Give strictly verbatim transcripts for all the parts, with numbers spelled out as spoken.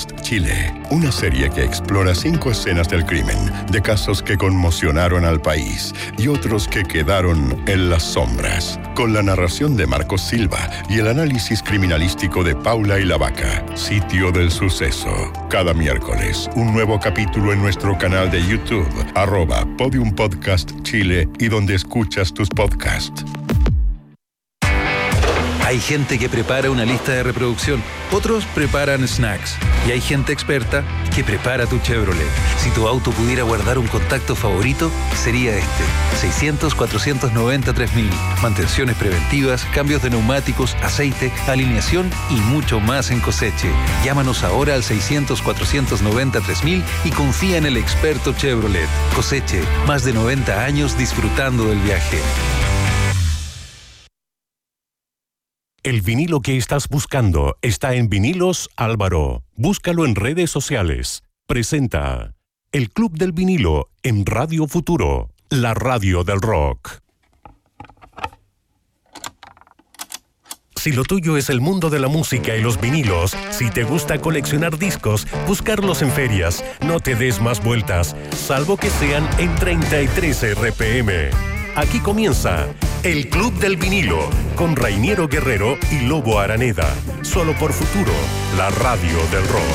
Podcast Chile, una serie que explora cinco escenas del crimen, de casos que conmocionaron al país y otros que quedaron en las sombras, con la narración de Marcos Silva y el análisis criminalístico de Paula y la Vaca. Sitio del Suceso. Cada miércoles, un nuevo capítulo en nuestro canal de YouTube, arroba Podium Podcast Chile y donde escuchas tus podcasts. Hay gente que prepara una lista de reproducción, otros preparan snacks y hay gente experta que prepara tu Chevrolet. Si tu auto pudiera guardar un contacto favorito, sería este. seiscientos, cuatrocientos noventa, tres mil. Mantenciones preventivas, cambios de neumáticos, aceite, alineación y mucho más en Coseche. Llámanos ahora al seiscientos, cuatrocientos noventa, tres mil y confía en el experto Chevrolet. Coseche, más de noventa años disfrutando del viaje. El vinilo que estás buscando está en Vinilos Álvaro. Búscalo en redes sociales. Presenta El Club del Vinilo en Radio Futuro, la radio del rock. Si lo tuyo es el mundo de la música y los vinilos, si te gusta coleccionar discos, buscarlos en ferias, no te des más vueltas, salvo que sean en treinta y tres R P M. Aquí comienza El Club del Vinilo con Rainiero Guerrero y Lobo Araneda. Solo por Futuro, la radio del rock.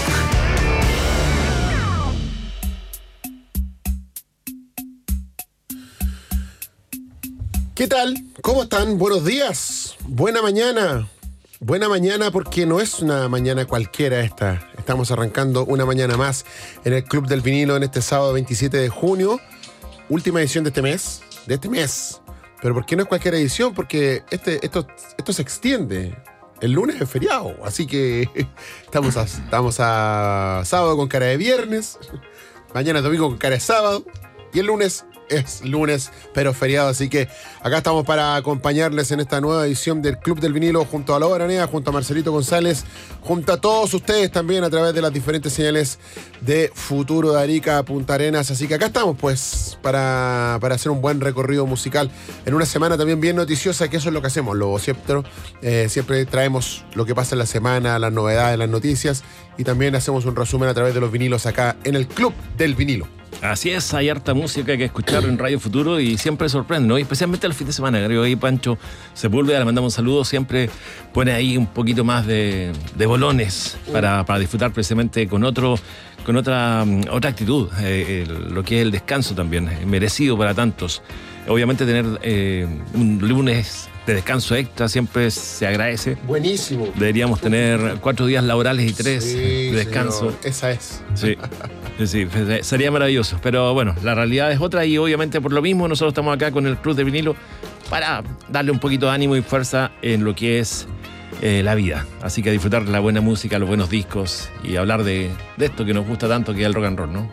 ¿Qué tal? ¿Cómo están? Buenos días. Buena mañana. Buena mañana porque no es una mañana cualquiera esta. Estamos arrancando una mañana más en el Club del Vinilo en este sábado veintisiete de junio. Última edición de este mes. De este mes. Pero ¿por qué no es cualquier edición? Porque este, esto, esto se extiende. El lunes es feriado. Así que estamos a, estamos a sábado con cara de viernes. Mañana es domingo con cara de sábado. Y el lunes es lunes, pero feriado. Así que acá estamos para acompañarles en esta nueva edición del Club del Vinilo junto a Lobo Araneda, junto a Marcelito González, junto a todos ustedes también a través de las diferentes señales de Futuro de Arica a Punta Arenas. Así que acá estamos pues para, para hacer un buen recorrido musical en una semana también bien noticiosa, que eso es lo que hacemos, Lobo. Siempre, eh, siempre traemos lo que pasa en la semana, las novedades, las noticias y también hacemos un resumen a través de los vinilos acá en el Club del Vinilo. Así es, hay harta música que escuchar en Radio Futuro y siempre sorprende, ¿no? Y especialmente el fin de semana, creo que ahí Pancho Sepúlveda, le mandamos un saludo, siempre pone ahí un poquito más de, de bolones para, para disfrutar precisamente con otro, con otra, otra actitud, eh, el, lo que es el descanso también, merecido para tantos. Obviamente tener eh, un lunes de descanso extra siempre se agradece. Buenísimo. Deberíamos tener cuatro días laborales y tres sí, de descanso. Señor. Esa es. Sí. Sí, sería maravilloso, pero bueno, la realidad es otra y obviamente por lo mismo nosotros estamos acá con el Club de Vinilo para darle un poquito de ánimo y fuerza en lo que es eh, la vida. Así que disfrutar la buena música, los buenos discos y hablar de, de esto que nos gusta tanto, que es el rock and roll, ¿no?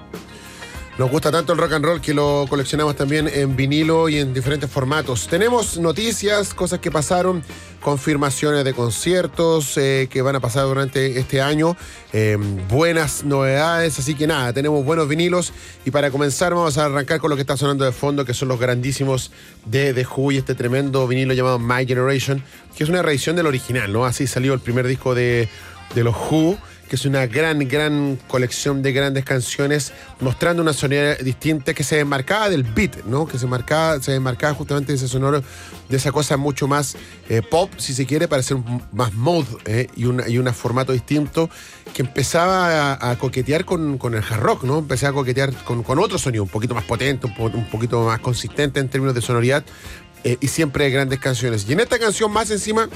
Nos gusta tanto el rock and roll que lo coleccionamos también en vinilo y en diferentes formatos. Tenemos noticias, cosas que pasaron, confirmaciones de conciertos eh, que van a pasar durante este año, eh, buenas novedades, así que nada, tenemos buenos vinilos y para comenzar vamos a arrancar con lo que está sonando de fondo, que son los grandísimos de The Who y este tremendo vinilo llamado My Generation, que es una reedición del original, ¿no? Así salió el primer disco de, de los Who, que es una gran, gran colección de grandes canciones mostrando una sonoridad distinta que se desmarcaba del beat, ¿no? Que se marcaba, se desmarcaba justamente de ese sonoro, de esa cosa mucho más eh, pop, si se quiere, para ser más mod eh, y un y una formato distinto que empezaba a, a coquetear con, con el hard rock, ¿no? Empezaba a coquetear con, con otro sonido, un poquito más potente, un, po, un poquito más consistente en términos de sonoridad eh, y siempre grandes canciones. Y en esta canción más encima,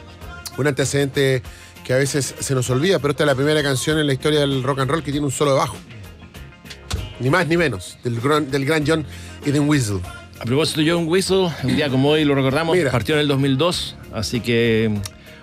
un antecedente que a veces se nos olvida, pero esta es la primera canción en la historia del rock and roll que tiene un solo de bajo. Ni más ni menos, del gran, del gran John Entwistle. A propósito de John Entwistle, un día como hoy lo recordamos, Mira. Partió en el dos mil dos, así que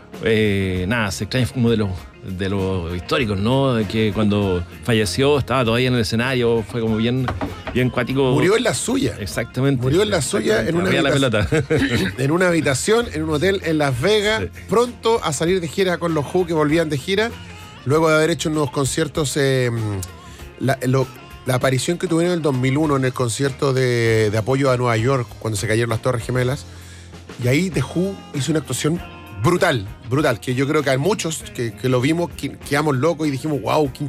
eh, nada, se extraña como de los de los históricos, ¿no? De que cuando falleció estaba todavía en el escenario, fue como bien, bien cuático. Murió en la suya. Exactamente. Murió en la suya en una, la pelota. en una habitación, en un hotel en Las Vegas, sí. Pronto a salir de gira con los Who que volvían de gira, luego de haber hecho unos conciertos, eh, la, lo, la aparición que tuvieron en el dos mil uno en el concierto de, de apoyo a Nueva York, cuando se cayeron las Torres Gemelas, y ahí The Who hizo una actuación brutal, brutal, que yo creo que hay muchos que, que lo vimos, que quedamos locos y dijimos, wow, qué